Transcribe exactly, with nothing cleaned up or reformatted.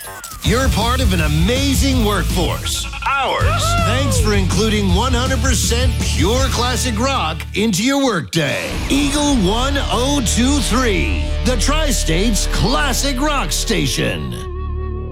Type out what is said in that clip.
You're part of an amazing workforce. Ours. Thanks for including one hundred percent pure classic rock into your workday. Eagle one oh two three, the Tri-State's classic rock station.